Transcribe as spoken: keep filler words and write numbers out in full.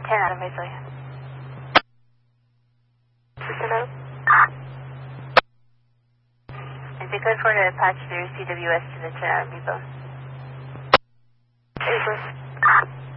ten Adam, Hazel. Hello? Is it good for the patch through C W S to the ten Adam depot? April.